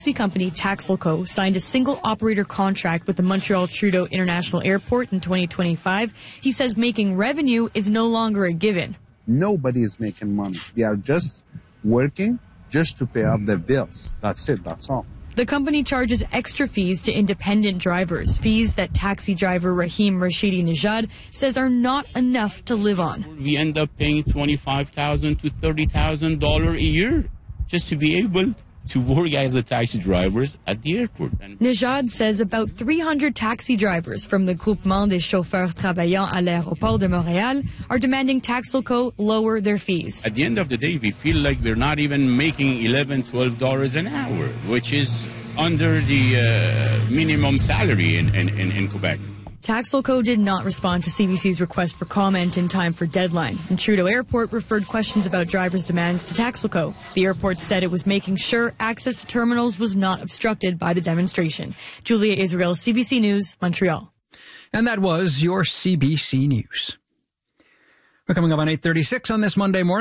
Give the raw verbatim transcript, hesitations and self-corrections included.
Taxi company Taxelco signed a single operator contract with the Montreal Trudeau International Airport in twenty twenty-five. He says making revenue is no longer a given. Nobody is making money. They are just working just to pay off their bills. That's it. That's all. The company charges extra fees to independent drivers, fees that taxi driver Rahim Rashidi Nejad says are not enough to live on. We end up paying twenty-five thousand dollars to thirty thousand dollars a year just to be able to work as a taxi drivers at the airport. Nejad says about three hundred taxi drivers from the Groupement des chauffeurs travaillant à l'aéroport de Montréal are demanding Taxelco lower their fees. At the end of the day, we feel like we're not even making eleven dollars, twelve dollars an hour, which is under the uh, minimum salary in, in, in Quebec. Taxelco did not respond to C B C's request for comment in time for deadline, and Trudeau Airport referred questions about drivers' demands to Taxelco. The airport said it was making sure access to terminals was not obstructed by the demonstration. Julia Israel, C B C News, Montreal. And that was your C B C News. We're coming up on eight thirty-six on this Monday morning.